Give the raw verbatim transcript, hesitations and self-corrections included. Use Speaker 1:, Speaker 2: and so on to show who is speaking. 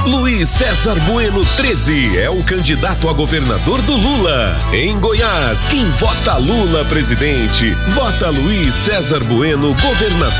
Speaker 1: Luiz César Bueno treze é o candidato a governador do Lula. Em Goiás, quem vota Lula presidente, vota Luiz César Bueno governador.